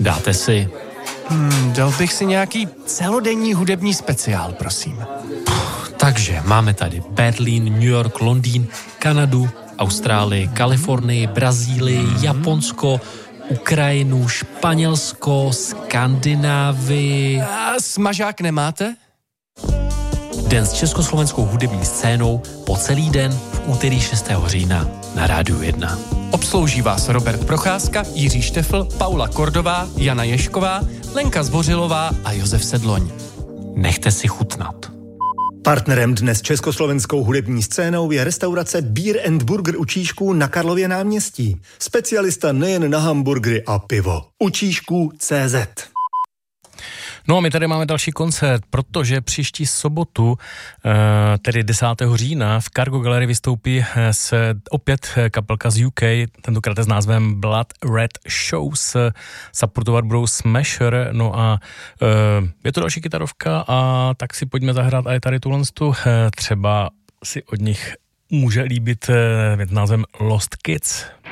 Dáte si? Dal bych si nějaký celodenní hudební speciál, prosím. Takže máme tady Berlín, New York, Londýn, Kanadu, Austrálii, Kalifornii, Brazílii, Japonsko, Ukrajinu, Španělsko, Skandinávii. A smažák nemáte? Den s československou hudební scénou po celý den v úterý 6. října na Rádiu 1. Obslouží vás Robert Procházka, Jiří Štefl, Paula Kordová, Jana Ješková, Lenka Zbořilová a Josef Sedloň. Nechte si chutnat. Partnerem dnes československou hudební scénou je restaurace Beer and Burger u Číšků na Karlově náměstí. Specialista nejen na hamburgery a pivo. U Číšků CZ. No a my tady máme další koncert, protože příští sobotu, tedy 10. října, v Cargo Gallery vystoupí opět kapelka z UK, tentokrát s názvem Blood Red Shows. Supportovat budou Smasher, no a je to další kytarovka a tak si pojďme zahrát i tady tuhle třeba si od nich může líbit s názvem Lost Kids.